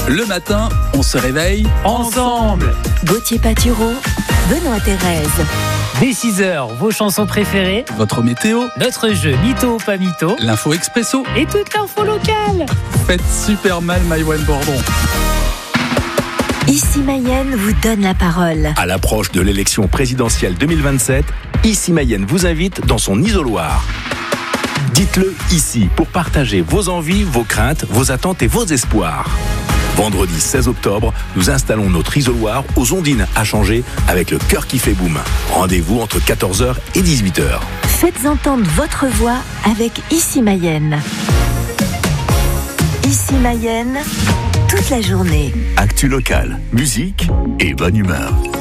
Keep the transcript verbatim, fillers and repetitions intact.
Le matin, on se réveille ensemble. Gauthier Patureau, Benoît Thérèse. Dès six heures, vos chansons préférées, votre météo, notre jeu Mytho ou pas Mytho, l'info expresso et toute l'info locale. Faites super mal Maïwenn Bordon. Ici Mayenne vous donne la parole. À l'approche de l'élection présidentielle deux mille vingt-sept, Ici Mayenne vous invite dans son isoloir. Dites-le ici pour partager vos envies, vos craintes, vos attentes et vos espoirs. Vendredi seize octobre, nous installons notre isoloir aux Ondines à Changer avec le cœur qui fait boum. Rendez-vous entre quatorze heures et dix-huit heures. Faites entendre votre voix avec Ici Mayenne. Ici Mayenne, toute la journée. Actu locale, musique et bonne humeur.